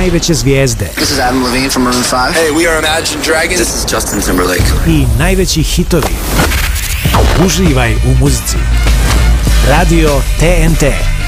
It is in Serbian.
najveće zvijezde. This is Adam Levine from Maroon 5. Hey, we are Imagine Dragons. This is Justin Timberlake. I najveći hitovi. Uživaj u muzici. Radio TNT.